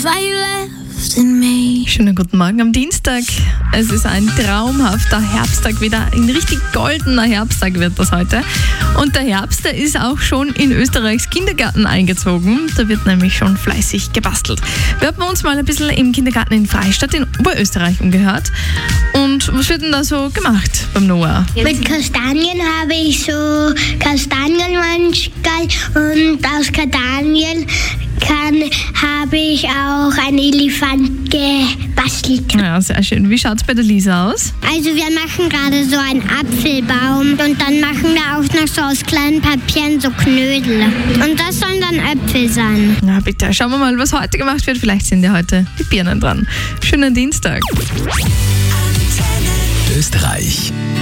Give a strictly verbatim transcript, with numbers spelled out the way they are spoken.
fire left in me. Schönen guten Morgen am Dienstag. Es ist ein traumhafter Herbsttag, wieder ein richtig goldener Herbsttag wird das heute. Und der Herbst, der ist auch schon in Österreichs Kindergarten eingezogen. Da wird nämlich schon fleißig gebastelt. Wir haben uns mal ein bisschen im Kindergarten in Freistadt in Oberösterreich umgehört. Und was wird denn da so gemacht beim Noah? Mit Kastanien habe ich so Kastanienmanschgal und aus Kastanien kann, habe ich auch einen Elefant gebastelt. Ja, sehr schön. Wie schaut es bei der Lisa aus? Also wir machen gerade so einen Apfelbaum und dann machen wir auch noch so aus kleinen Papieren so Knödel. Und das sollen dann Äpfel sein. Na bitte, schauen wir mal, was heute gemacht wird. Vielleicht sind ja heute die Birnen dran. Schönen Dienstag. Österreich.